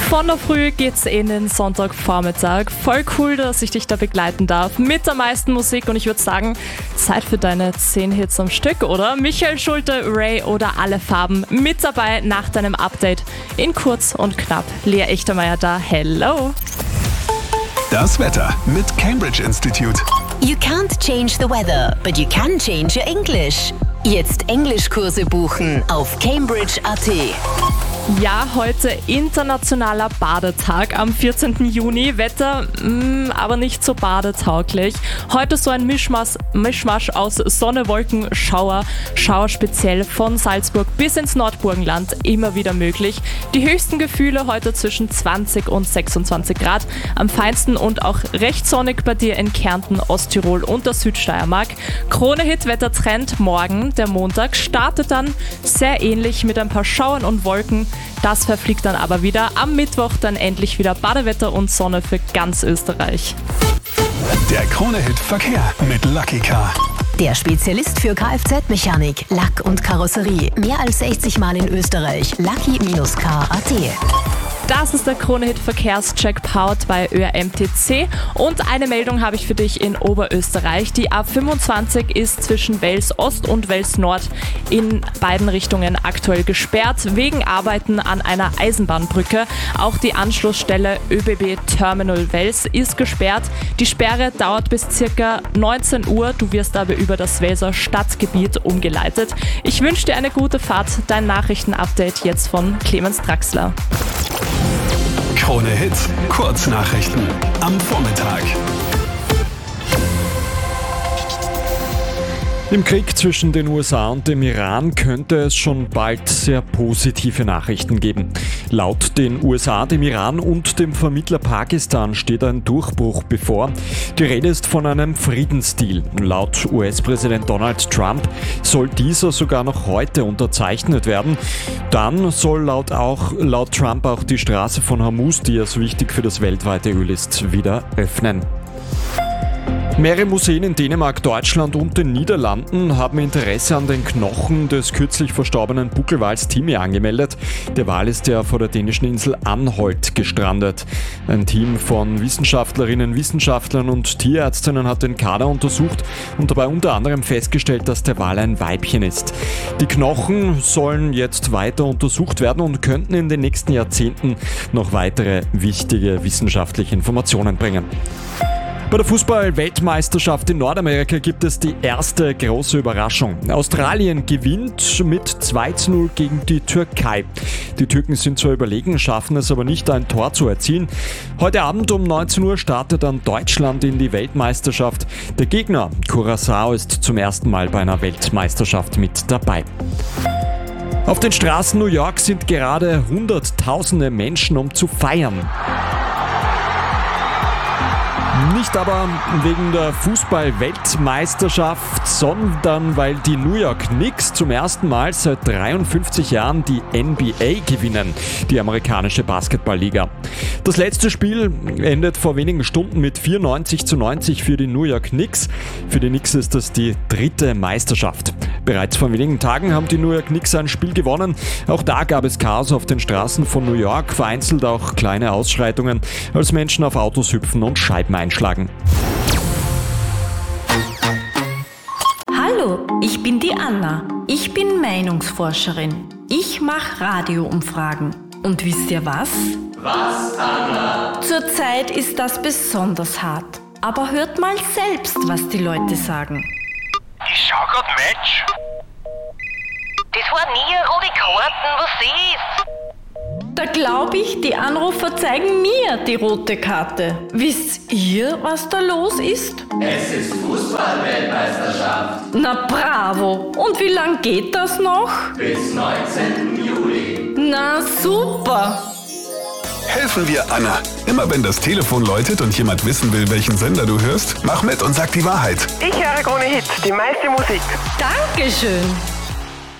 Von der Früh geht's in den Sonntagvormittag. Voll cool, dass ich dich da begleiten darf. Mit der meisten Musik und ich würde sagen, Zeit für deine 10 Hits am Stück, oder? Michael Schulte, Ray oder Alle Farben mit dabei nach deinem Update. In kurz und knapp. Lea Echtermeier da. Hello! Das Wetter mit Cambridge Institute. You can't change the weather, but you can change your English. Jetzt Englischkurse buchen auf Cambridge.at. Ja, heute internationaler Badetag am 14. Juni. Wetter, aber nicht so badetauglich. Heute so ein Mischmasch aus Sonne, Wolken, Schauer. Schauer speziell von Salzburg bis ins Nordburgenland immer wieder möglich. Die höchsten Gefühle heute zwischen 20 und 26 Grad. Am feinsten und auch recht sonnig bei dir in Kärnten, Osttirol und der Südsteiermark. Krone-Hit-Wettertrend morgen, der Montag, startet dann sehr ähnlich mit ein paar Schauern und Wolken. Das verfliegt dann aber wieder. Am Mittwoch dann endlich wieder Badewetter und Sonne für ganz Österreich. Der Krone-Hit Verkehr mit Lucky Car. Der Spezialist für Kfz-Mechanik, Lack und Karosserie. Mehr als 60 Mal in Österreich. Lucky-car.at. Das ist der Krone-Hit Verkehrscheck powered bei ÖRMTC. Und eine Meldung habe ich für dich in Oberösterreich. Die A25 ist zwischen Wels Ost und Wels Nord in beiden Richtungen aktuell gesperrt, wegen Arbeiten an einer Eisenbahnbrücke. Auch die Anschlussstelle ÖBB Terminal Wels ist gesperrt. Die Sperre dauert bis ca. 19 Uhr. Du wirst aber über das Welser Stadtgebiet umgeleitet. Ich wünsche dir eine gute Fahrt. Dein Nachrichtenupdate jetzt von Clemens Draxler. Krone Hits, Kurznachrichten am Vormittag. Im Krieg zwischen den USA und dem Iran könnte es schon bald sehr positive Nachrichten geben. Laut den USA, dem Iran und dem Vermittler Pakistan steht ein Durchbruch bevor. Die Rede ist von einem Friedensdeal. Laut US-Präsident Donald Trump soll dieser sogar noch heute unterzeichnet werden. Dann soll laut Trump auch die Straße von Hormuz, die ja so wichtig für das weltweite Öl ist, wieder öffnen. Mehrere Museen in Dänemark, Deutschland und den Niederlanden haben Interesse an den Knochen des kürzlich verstorbenen Buckelwals Timmy angemeldet. Der Wal ist ja vor der dänischen Insel Anholt gestrandet. Ein Team von Wissenschaftlerinnen, Wissenschaftlern und Tierärztinnen hat den Kader untersucht und dabei unter anderem festgestellt, dass der Wal ein Weibchen ist. Die Knochen sollen jetzt weiter untersucht werden und könnten in den nächsten Jahrzehnten noch weitere wichtige wissenschaftliche Informationen bringen. Bei der Fußball-Weltmeisterschaft in Nordamerika gibt es die erste große Überraschung. Australien gewinnt mit 2:0 gegen die Türkei. Die Türken sind zwar überlegen, schaffen es aber nicht, ein Tor zu erzielen. Heute Abend um 19 Uhr startet dann Deutschland in die Weltmeisterschaft. Der Gegner, Curaçao, ist zum ersten Mal bei einer Weltmeisterschaft mit dabei. Auf den Straßen New York sind gerade Hunderttausende Menschen, um zu feiern. Nicht aber wegen der Fußball-Weltmeisterschaft, sondern weil die New York Knicks zum ersten Mal seit 53 Jahren die NBA gewinnen, die amerikanische Basketballliga. Das letzte Spiel endet vor wenigen Stunden mit 94:90 für die New York Knicks. Für die Knicks ist das die 3. Meisterschaft. Bereits vor wenigen Tagen haben die New York Knicks ein Spiel gewonnen. Auch da gab es Chaos auf den Straßen von New York, vereinzelt auch kleine Ausschreitungen, als Menschen auf Autos hüpfen und Scheiben einschlagen. Hallo, ich bin die Anna. Ich bin Meinungsforscherin. Ich mache Radioumfragen. Und wisst ihr was? Was, Anna? Zurzeit ist das besonders hart. Aber hört mal selbst, was die Leute sagen. Ich schau grad Match. Das war nie eine rote Karten, was ist? Da glaube ich, die Anrufer zeigen mir die rote Karte. Wisst ihr, was da los ist? Es ist Fußball-Weltmeisterschaft. Na bravo! Und wie lang geht das noch? Bis 19. Juli. Na super! Helfen wir Anna. Immer wenn das Telefon läutet und jemand wissen will, welchen Sender du hörst, mach mit und sag die Wahrheit. Ich höre Krone Hit, die meiste Musik. Dankeschön!